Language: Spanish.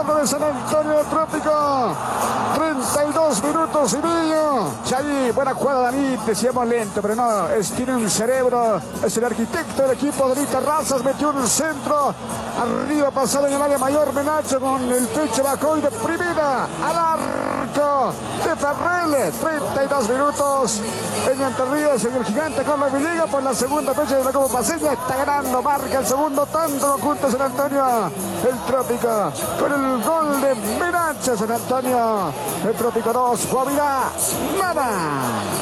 cuadro de San Antonio del Trópico. 32 minutos y medio. Chay, buena jugada, David. Decíamos lento, pero no, tiene un cerebro. Es el arquitecto del equipo de Lita Razas. Metió un centro. Arriba pasado en el área mayor. Menacho con el pecho bajó y de primera al arco de Ferrell. 32 minutos. En Monterrías, en el gigante Carlos Villegas por la segunda fecha de la Copa Paceña. Está ganando, marca el segundo tanto junto a San Antonio el Trópico. Con el gol de Menacho, San Antonio el Trópico 2, Guavirá nada.